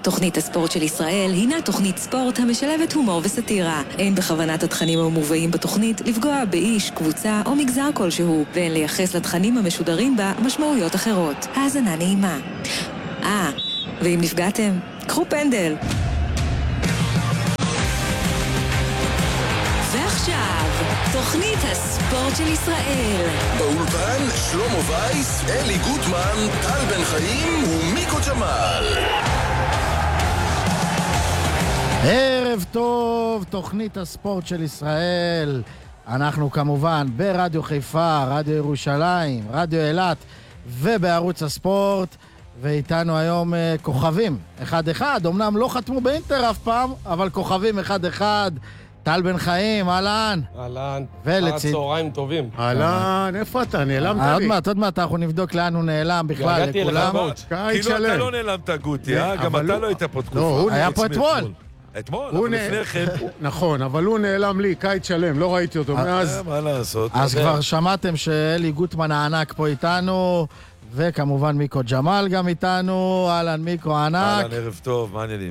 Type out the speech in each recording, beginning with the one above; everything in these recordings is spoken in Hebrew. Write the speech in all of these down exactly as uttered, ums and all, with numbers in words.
תוכנית הספורט של ישראל הינה תוכנית ספורט המשלבת הומור וסטירה. אין בכוונת התכנים המובאים בתוכנית לפגוע באיש, קבוצה או מגזר כלשהו, ואין לייחס לתכנים המשודרים בה משמעויות אחרות. האזנה נעימה. אה, ואם נפגעתם, קחו פנדל. ועכשיו, תוכנית הספורט של ישראל. באולפן שלמה וייס, אלי גוטמן, טל בן חיים ומיקו ג'מאל. ערב טוב, תוכנית הספורט של ישראל. אנחנו כמובן ברדיו חיפה, רדיו ירושלים, רדיו אילת ובערוץ הספורט. ואיתנו היום כוכבים, אחד אחד. אמנם לא חתמו באינטר אף פעם, אבל כוכבים אחד אחד. טל בן חיים, אהלן. אהלן, ולצד... צהריים טובים. אהלן, איפה אתה? נעלמת לי. עוד מעט, עוד מעט, אנחנו נבדוק לאן הוא נעלם בכלל, הגעתי לכולם. כאילו אתה לא נעלמת גוטי, אה? גם אתה לא היית פה תקופה. היה פה אתמול. אתמול, אבל לפני כן. נכון, אבל הוא נעלם לי, קיץ שלם, לא ראיתי אותו מאז. מה לעשות? אז כבר שמעתם שאלי גוטמן הענק פה איתנו, וכמובן מיקו ג'מאל גם איתנו. אהלן מיקו הענק. אהלן, ערב טוב, מה העניינים?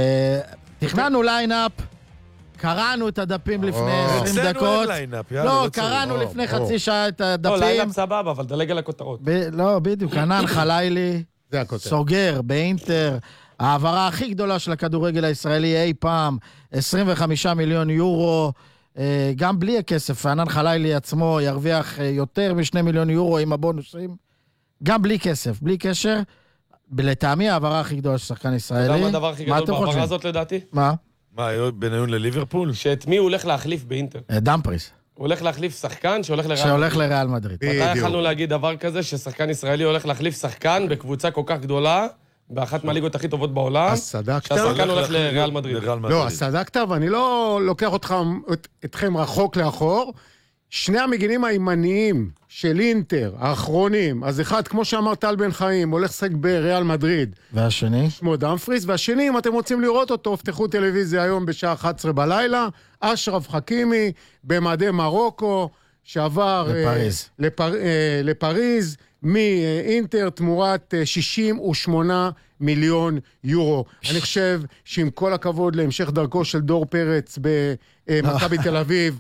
תכננו ליינאפ. קראנו את הדפים לפני עשרים דקות. לא, קראנו לפני חצי שעה את הדפים. לא, ליינאפ סבבה, אבל דלג על הכותרות. לא, בדיוק, ענן חלילי, סוגר באינטר, העברה הכי גדולה של הכדורגל הישראלי אי פעם, עשרים וחמישה מיליון יורו, גם בלי הכסף, ענן חלילי עצמו ירוויח יותר משני מיליון יורו עם הבונוסים, גם בלי כסף, בלי קשר, לטעמי העברה הכי גדולה של שחקן ישראלי. אתה יודע מה הדבר הכי גדול בעברה הזאת לדעתי? מה? מה, בניון לליברפול? שאת מי הוא הולך להחליף באינטר? דמפריס. הוא הולך להחליף שחקן שהולך לריאל שהולך לריאל מדריד. מתי יכלנו להגיד דבר כזה ששחקן ישראלי הולך להחליף שחקן בקבוצה כל כך גדולה, באחת מהליגות הכי טובות בעולם, אז צדקת. שהשחקן הולך לריאל מדריד. לא, אז צדקת, ואני לא לוקח אתכם רחוק לאחור. שני המגינים הימניים של אינטר, האחרונים, אז אחד, כמו שאמר טל בן חיים, הולך לשחק בריאל מדריד. והשני? שמו דמפריס, והשני, אם אתם רוצים לראות אותו, פתחו טלוויזיה היום בשעה אחת עשרה בלילה, אשרף חכימי, במדי מרוקו, שעבר לפריז, אה, לפר, אה, לפריז מאינטר תמורת אה, שישים ושמונה מיליון יורו. אני חושב שעם כל הכבוד להמשך דרכו של דור פרץ במכבי תל אביב,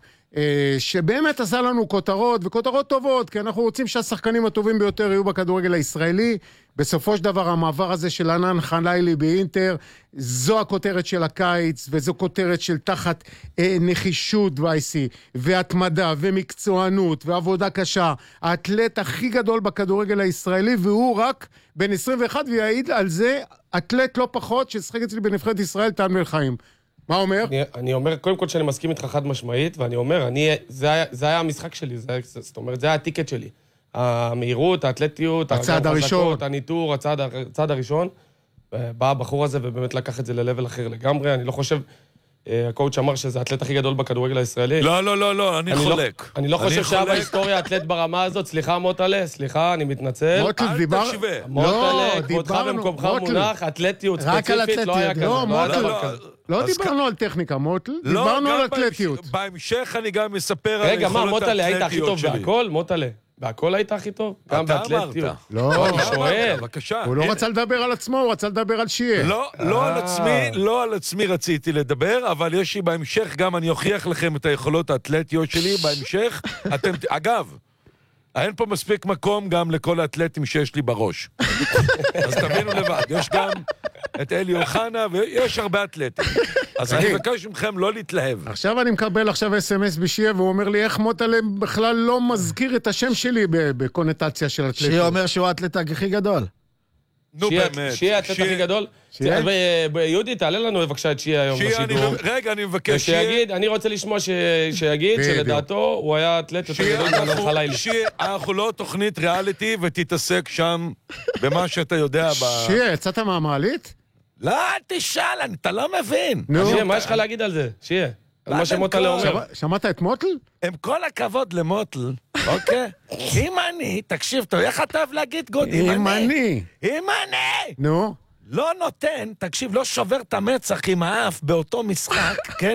שבאמת עשה לנו כותרות, וכותרות טובות, כי אנחנו רוצים שהשחקנים הטובים ביותר יהיו בכדורגל הישראלי. בסופו של דבר, המעבר הזה של ענן חלילי באינטר, זו הכותרת של הקיץ, וזו כותרת של תחת אה, נחישות וייסי, והתמדה, ומקצוענות, ועבודה קשה. האתלט הכי גדול בכדורגל הישראלי, והוא רק בן עשרים ואחת, ויעיד על זה אתלט לא פחות, ששחק אצלי בנבחרת ישראל, טל בן חיים. מה אומר? אני, אני אומר, קודם כל שאני מסכים איתך חד משמעית, ואני אומר, אני, זה היה, זה היה המשחק שלי, זה, זאת אומרת, זה היה הטיקט שלי. המהירות, האתלטיות, הצעד הראשון, הניטור, הצעד, הצעד הראשון. בא הבחור הזה ובאמת לקח את זה ללבל אחר לגמרי. אני לא חושב, הקואוץ' אמר שזה האתלט הכי גדול בכדורגל הישראלי. לא, לא, לא, לא, אני חולק. לא, אני לא חושב שהיה בהיסטוריה האתלט ברמה הזאת. סליחה, מוטלה, סליחה, אני מתנצל. מוטל, דיבר... מוטלה, כבודך במקומך מונח, אתלטיות ספציפית, לא היה כזה. לא, מוטל, לא דיברנו על טכניקה, מוטל, דיברנו על אתלטיות. בהמשך אני גם מספר על רגע, מה, מוטלה, היית הכי טוב בהכל? מוטלה. והכל היית הכי טוב? גם באתלטיות. לא, אני שואל. בבקשה. הוא לא רצה לדבר על עצמו, הוא רצה לדבר על שיה. לא, לא על עצמי, לא על עצמי רציתי לדבר, אבל יש לי בהמשך, גם אני אוכיח לכם את היכולות האתלטיות שלי בהמשך. אתם, אגב, אין פה מספיק מקום גם לכל האתלטים שיש לי בראש. אז תבינו לבד, יש גם את אלי אוחנה, ויש הרבה אתלטים. אז אני מבקש מכם לא להתלהב. עכשיו אני מקבל עכשיו אס אם אס בשיה, והוא אומר לי, איך מוטלה בכלל לא מזכיר את השם שלי בקונוטציה של אתלטים. שיה אומר שהוא האתלט הכי גדול. נו באמת. שיה האתלט הכי גדול? יהודי, תעלה לנו בבקשה את שיה היום בשידור. רגע, אני מבקש שיגיד, אני רוצה לשמוע שיגיד שלדעתו הוא היה אתלט יותר גדול מענן חלילי. שיה, אנחנו לא תוכנית ריאליטי ותתעסק שם במה שאתה יודע. שיה, יצאת מהמעלית? לא, תשאל, אתה לא מבין. שיה, מה יש לך להגיד על זה? שיה. על מה שמוטל אומר. שמעת את מוטל? עם כל הכבוד למוטל, אוקיי? אם אני, תקשיב טוב, איך אתה אוהב להגיד גודי? אם אני. אם אני. נו. לא נותן, תקשיב, לא שובר את המצח עם האף באותו משחק, כן?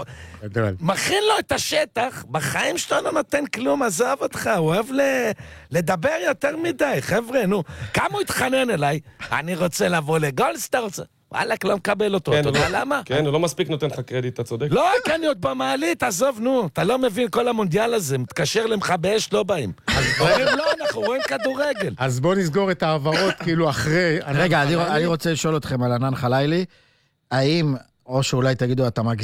מכין לו את השטח, בחיים שלו לא נותן כלום, עזב אותך, הוא אוהב לדבר יותר מדי, חבר'ה, נו. כמה הוא התחנן אליי? אני רוצה לבוא לגולדסטאר, וואלק, לא מקבל אותו, אתה יודע למה? כן, הוא לא מספיק נותן לך קרדיט, אתה צודק. לא, כן, עוד במעלית, עזוב, נו, אתה לא מבין כל המונדיאל הזה, מתקשר למכבי אש, לא באים. אומרים, לא, אנחנו רואים כדורגל. אז בואו נסגור את העברות, כאילו, אחרי... רגע, אני רוצה לשאול אתכם על ענן חלילי, האם, או שאולי תגידו, אתה מגזים,